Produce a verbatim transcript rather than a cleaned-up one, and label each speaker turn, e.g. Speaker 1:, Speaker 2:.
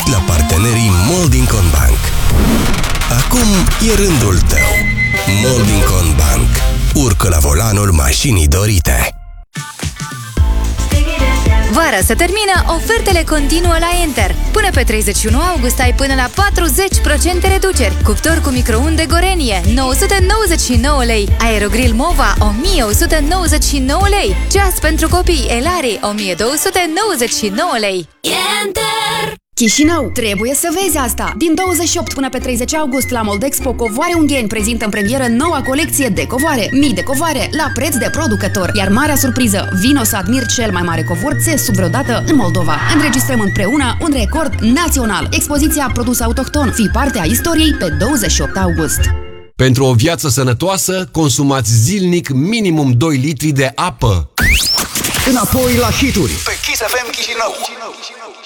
Speaker 1: la partenerii Moldington Bank. Acum e rândul tău. Moldington Bank. Urcă la volanul mașinii dorite.
Speaker 2: Vara se termină, ofertele continuă la Enter. Până pe treizeci și unu august ai până la patruzeci la sută reduceri. Cuptor cu microunde Gorenie, nouă sute nouăzeci și nouă lei. Aerogrill Mova, o mie o sută nouăzeci și nouă lei. Ceas pentru copii Elari, o mie două sute nouăzeci și nouă lei. Enter!
Speaker 3: Chișinău, trebuie să vezi asta! Din douăzeci și opt până pe treizeci august la Moldexpo, Covoare Ungheni prezintă în premieră noua colecție de covoare. Mii de covoare la preț de producător. Iar marea surpriză, vino să admiri cel mai mare covor țesut vreodată în Moldova. Înregistrăm împreună un record național. Expoziția Produs Autohton. Fii parte a istoriei pe douăzeci și opt august.
Speaker 4: Pentru o viață sănătoasă, consumați zilnic minimum doi litri de apă.
Speaker 5: Înapoi la hituri pe Kiss F M Chișinău.